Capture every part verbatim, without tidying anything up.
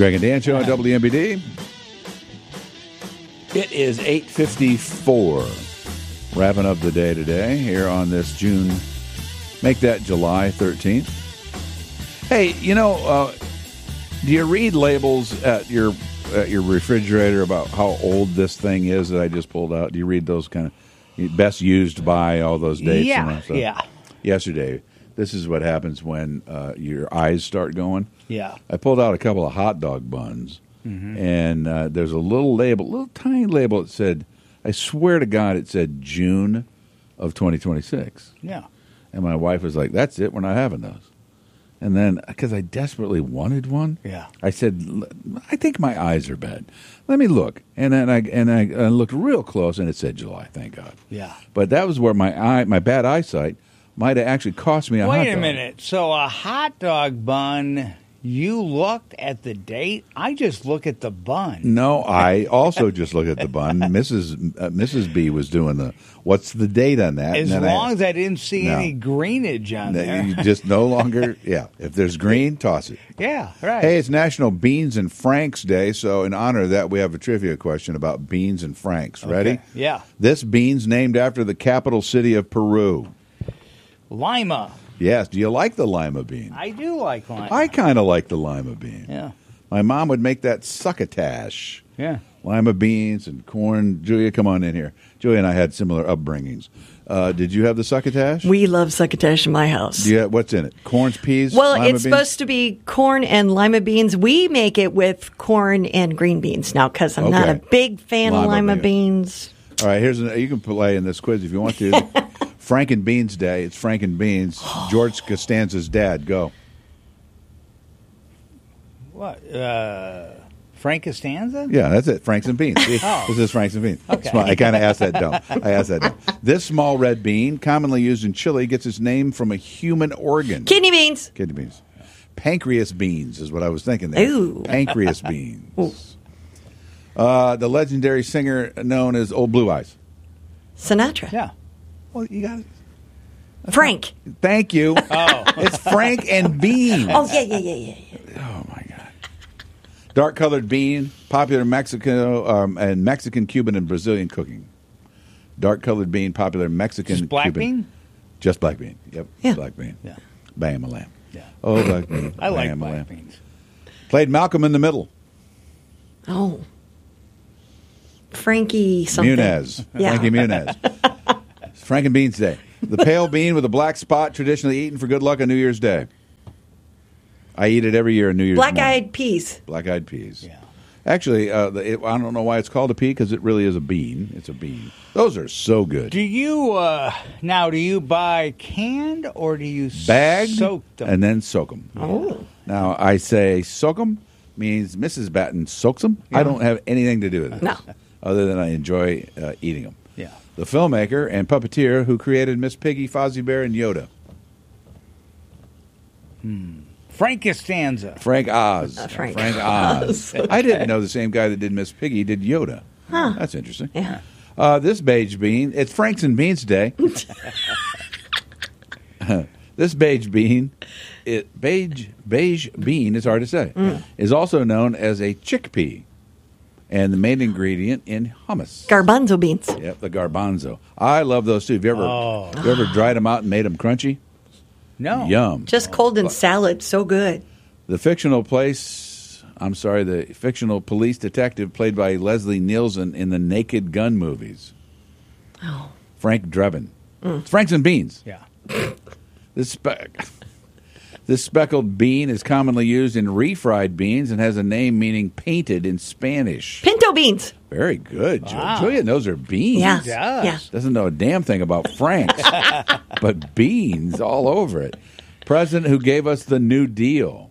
Greg and Dan Show on W M B D. It is eight fifty-four. Wrapping up the day today here on this June, make that July thirteenth. Hey, you know, uh, do you read labels at your at your refrigerator about how old this thing is that I just pulled out? Do you read those kind of best used by, all those dates? Yeah, and stuff? yeah. Yesterday, this is what happens when uh, your eyes start going. Yeah. I pulled out a couple of hot dog buns, mm-hmm. and uh, there's a little label, little tiny label that said, I swear to God, it said June of twenty twenty-six. Yeah. And my wife was like, that's it, we're not having those. And then, because I desperately wanted one, yeah. I said, I think my eyes are bad. Let me look. And then I and I, I looked real close, and it said July, thank God. Yeah. But that was where my eye, my bad eyesight might have actually cost me a Wait hot a dog. minute. So a hot dog bun, you looked at the date? I just look at the bun. No, I also just look at the bun. Missus Uh, Missus B was doing the, what's the date on that? As and long I, as I didn't see no. any greenage on there. You just no longer, yeah. If there's green, toss it. Yeah, right. Hey, it's National Beans and Franks Day, so in honor of that, we have a trivia question about beans and Franks. Ready? Okay. Yeah. This bean's named after the capital city of Peru. Lima. Yes. Do you like the lima bean? I do like lima. I kind of like the lima bean. Yeah. My mom would make that succotash. Yeah. Lima beans and corn. Julia, come on in here. Julia and I had similar upbringings. Uh, did you have the succotash? We love succotash in my house. Yeah. What's in it? Corns, peas. Well, lima it's beans? supposed to be corn and lima beans. We make it with corn and green beans now because I'm not Okay. a big fan Lima of lima beans. beans. All right. Here's an, you can play in this quiz if you want to. Frank and Beans Day. It's Frank and Beans. George Costanza's dad. Go. What? Uh, Frank Costanza? Yeah, that's it. Franks and Beans. See, Oh. This is Franks and Beans. Okay. Small- I kind of asked that dumb. I asked that dumb. This small red bean, commonly used in Chile, gets its name from a human organ. Kidney beans. Kidney beans. Pancreas beans is what I was thinking there. Ooh. Pancreas beans. Uh, the legendary singer known as Old Blue Eyes. Sinatra. Yeah. Well, you got it. Frank. Thank you. Oh. It's Frank and Beans. Oh, yeah, yeah, yeah, yeah. yeah. Oh, my God. Dark colored bean, popular in Mexico um, and Mexican, Cuban, and Brazilian cooking. Dark colored bean, popular in Mexican, Just black Cuban. bean? Just black bean. Yep. Yeah. Black bean. Yeah. Bam a lamb. Yeah. Oh, black bean. I like Bam, a black lamb. beans. Played Malcolm in the Middle. Oh. Frankie something. Muniz. Yeah. Frankie Muniz. Frank and Beans Day. The pale bean with a black spot, traditionally eaten for good luck on New Year's Day. I eat it every year on New Year's morning. Black-eyed peas. Black-eyed peas. Yeah. Actually, uh, the, it, I don't know why it's called a pea because it really is a bean. It's a bean. Those are so good. Do you, uh, now, do you buy canned or do you Bagged soak them? and then soak them. Oh. Now, I say soak them means Missus Batten soaks them. I don't have anything to do with it. No. Other than I enjoy uh, eating them. Yeah. The filmmaker and puppeteer who created Miss Piggy, Fozzie Bear, and Yoda. Frank Costanza. Frank Oz. Uh, Frank Oz. I didn't know the same guy that did Miss Piggy did Yoda. Huh. That's interesting. Yeah. Uh, this beige bean, it's Franks and Beans Day. This beige bean, it, beige beige bean, it's hard to say, Mm. is also known as a chickpea, and the main ingredient in hummus. Garbanzo beans. Yep, the garbanzo. I love those too. Have you ever, Oh. have you ever dried them out and made them crunchy? No. Yum. Just cold in salad. So good. The fictional place, I'm sorry, the fictional police detective played by Leslie Nielsen in the Naked Gun movies. Oh. Frank Drebin. It's Franks and Beans. Yeah. This, spe- this speckled bean is commonly used in refried beans and has a name meaning painted in Spanish. Pinto beans. Very good, Julia. Wow. Julia knows her beans. Yeah. does. Yeah. Doesn't know a damn thing about Franks, but beans all over it. President who gave us the New Deal.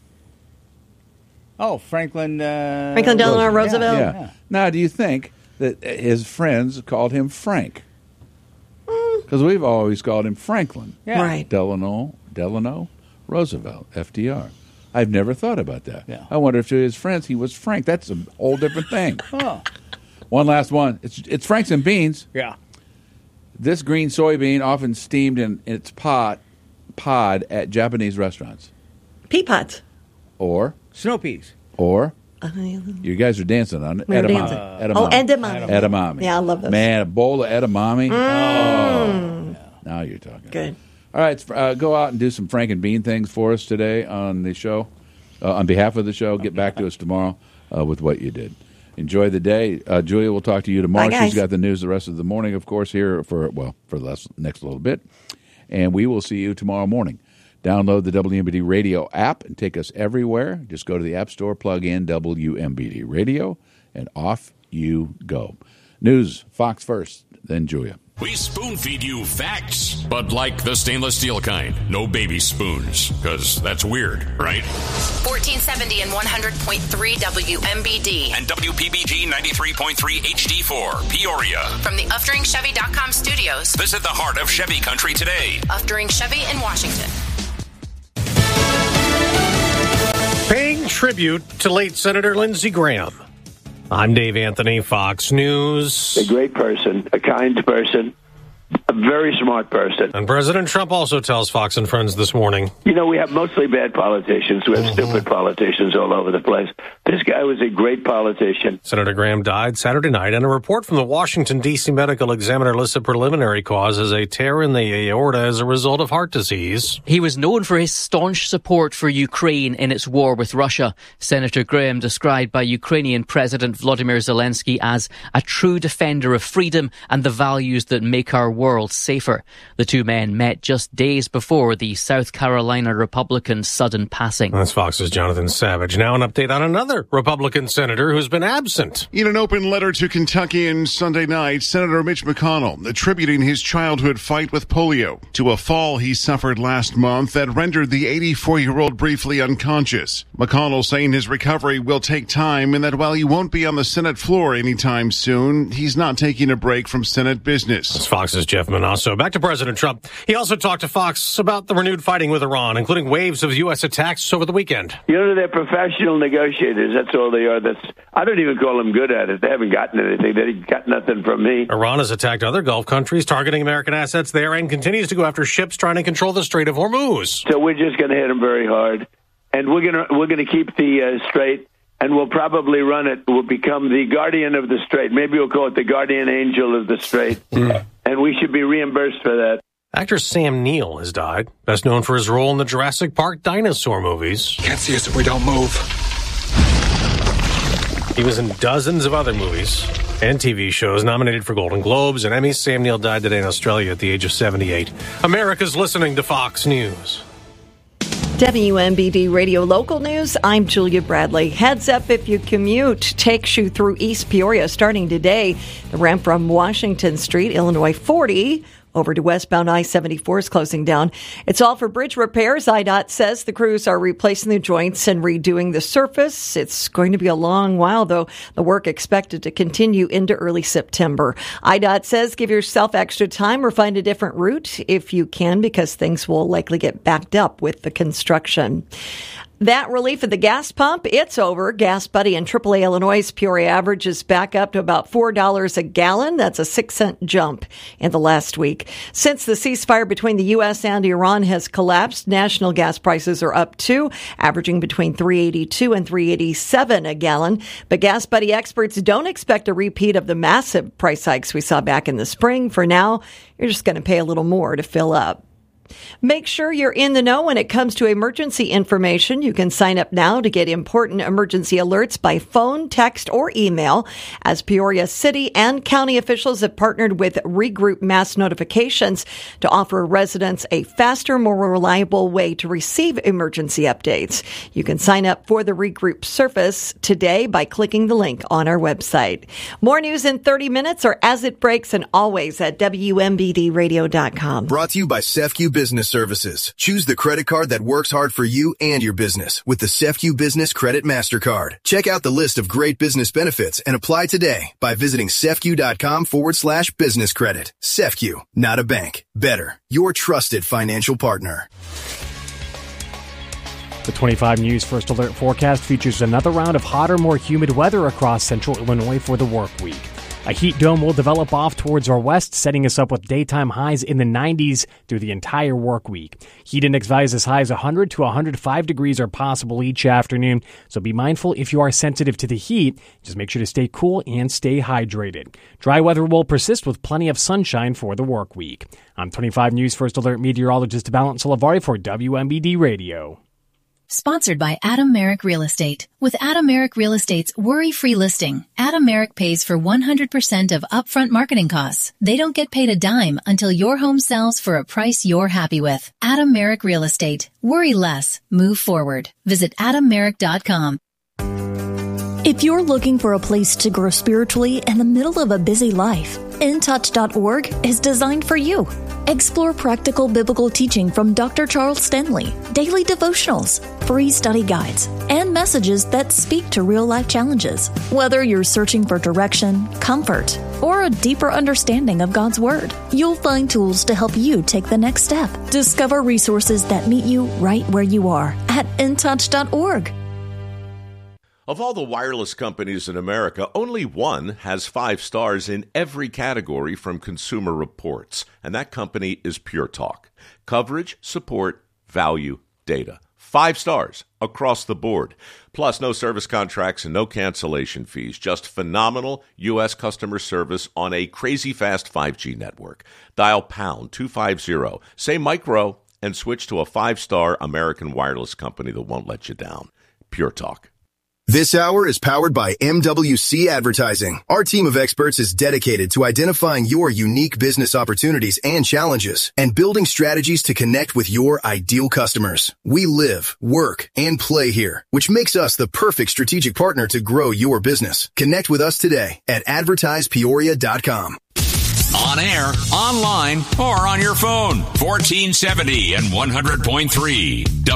Oh, Franklin. Uh, Franklin Delano Roosevelt. Roosevelt. Yeah. Now, do you think that his friends called him Frank? Because we've always called him Franklin. Yeah. Right. Delano, Delano, Roosevelt, F D R. I've never thought about that. Yeah. I wonder if to his friends he was Frank. That's a whole different thing. Oh. One last one. It's it's Franks and Beans. Yeah. This green soybean often steamed in its pot pod at Japanese restaurants. Pea pods. Or Snow peas. Or you guys are dancing on it. We're Edamame. dancing. Edamame. Oh, edamame. Edamame. Yeah, I love those. Man, a bowl of edamame. Mm. Oh, now you're talking. Good. All right, uh, go out and do some Frank and Bean things for us today on the show. Uh, on behalf of the show, get back to us tomorrow uh, with what you did. Enjoy the day. Uh, Julia, we'll talk to you tomorrow. Bye, guys. She's got the news the rest of the morning, of course, here for, well, for the last, next little bit. And we will see you tomorrow morning. Download the W M B D Radio app and take us everywhere. Just go to the App Store, plug in W M B D Radio, and off you go. News, Fox first, then Julia. We spoon-feed you facts, but like the stainless steel kind. No baby spoons, because that's weird, right? fourteen seventy and one hundred point three W M B D. And W P B G ninety-three point three H D four, Peoria. From the Uftring Chevy dot com studios. Visit the heart of Chevy country today. Uftring Chevy in Washington. Paying tribute to late Senator Lindsey Graham. I'm Dave Anthony, Fox News. A great person, a kind person, a very smart person. And President Trump also tells Fox and Friends this morning. You know, we have mostly bad politicians. We have mm-hmm. stupid politicians all over the place. This guy was a great politician. Senator Graham died Saturday night, and a report from the Washington, D C medical examiner lists a preliminary cause as a tear in the aorta as a result of heart disease. He was known for his staunch support for Ukraine in its war with Russia. Senator Graham described by Ukrainian President Volodymyr Zelensky as a true defender of freedom and the values that make our world safer. The two men met just days before the South Carolina Republican's sudden passing. That's Fox's Jonathan Savage. Now an update on another Republican senator who's been absent. In an open letter to Kentuckians Sunday night, Senator Mitch McConnell attributing his childhood fight with polio to a fall he suffered last month that rendered the eighty-four-year-old briefly unconscious. McConnell saying his recovery will take time and that while he won't be on the Senate floor anytime soon, he's not taking a break from Senate business. That's Fox's Jeff Manasso. Back to President Trump. He also talked to Fox about the renewed fighting with Iran, including waves of U S attacks over the weekend. You know, they're professional negotiators. That's all they are. That's I don't even call them good at it. They haven't gotten anything. They got nothing from me. Iran has attacked other Gulf countries, targeting American assets there, and continues to go after ships trying to control the Strait of Hormuz. So we're just going to hit them very hard, and we're going to we're going to keep the uh, Strait, and we'll probably run it. We'll become the guardian of the Strait. Maybe we'll call it the guardian angel of the Strait, mm. and we should be reimbursed for that. Actor Sam Neill has died, best known for his role in the Jurassic Park dinosaur movies. Can't see us if we don't move. He was in dozens of other movies and T V shows nominated for Golden Globes and Emmys. Sam Neill died today in Australia at the age of seventy-eight. America's listening to Fox News. W M B D Radio Local News, I'm Julia Bradley. Heads up if you commute. Takes you through East Peoria starting today. The ramp from Washington Street, Illinois forty, over to westbound I seventy-four is closing down. It's all for bridge repairs. I D O T says the crews are replacing the joints and redoing the surface. It's going to be a long while, though. The work expected to continue into early September. I D O T says give yourself extra time or find a different route if you can, because things will likely get backed up with the construction. That relief at the gas pump, it's over. Gas Buddy and triple A Illinois' Peoria average is back up to about four dollars a gallon. That's a six cent jump in the last week. Since the ceasefire between the U S and Iran has collapsed, national gas prices are up too, averaging between three eighty-two and three eighty-seven a gallon. But Gas Buddy experts don't expect a repeat of the massive price hikes we saw back in the spring. For now, you're just going to pay a little more to fill up. Make sure you're in the know when it comes to emergency information. You can sign up now to get important emergency alerts by phone, text, or email, as Peoria City and county officials have partnered with Regroup Mass Notifications to offer residents a faster, more reliable way to receive emergency updates. You can sign up for the Regroup service today by clicking the link on our website. More news in thirty minutes or as it breaks, and always at W M B D radio dot com. Brought to you by Sefcu Business Services. Choose the credit card that works hard for you and your business with the Sefcu Business Credit MasterCard. Check out the list of great business benefits and apply today by visiting sefcu.com forward slash business credit. Sefcu, not a bank. Better. Your trusted financial partner. The twenty-five News First Alert forecast features another round of hotter, more humid weather across central Illinois for the work week. A heat dome will develop off towards our west, setting us up with daytime highs in the nineties through the entire work week. Heat index values as high as one hundred to one hundred five degrees are possible each afternoon, so be mindful if you are sensitive to the heat. Just make sure to stay cool and stay hydrated. Dry weather will persist with plenty of sunshine for the work week. I'm twenty-five News First Alert meteorologist Valent Salavari for W M B D Radio. Sponsored by Adam Merrick Real Estate. With Adam Merrick Real Estate's worry-free listing, Adam Merrick pays for one hundred percent of upfront marketing costs. They don't get paid a dime until your home sells for a price you're happy with. Adam Merrick Real Estate. Worry less. Move forward. Visit adam merrick dot com. If you're looking for a place to grow spiritually in the middle of a busy life, in touch dot org is designed for you. Explore practical biblical teaching from Doctor Charles Stanley, daily devotionals, free study guides, and messages that speak to real-life challenges. Whether you're searching for direction, comfort, or a deeper understanding of God's Word, you'll find tools to help you take the next step. Discover resources that meet you right where you are at in touch dot org. Of all the wireless companies in America, only one has five stars in every category from Consumer Reports, and that company is Pure Talk. Coverage, support, value, data. Five stars across the board. Plus, no service contracts and no cancellation fees. Just phenomenal U S customer service on a crazy fast five G network. Dial pound two fifty, say micro, and switch to a five-star American wireless company that won't let you down. Pure Talk. This hour is powered by M W C Advertising. Our team of experts is dedicated to identifying your unique business opportunities and challenges and building strategies to connect with your ideal customers. We live, work, and play here, which makes us the perfect strategic partner to grow your business. Connect with us today at advertise peoria dot com. On air, online, or on your phone. fourteen seventy and one hundred point three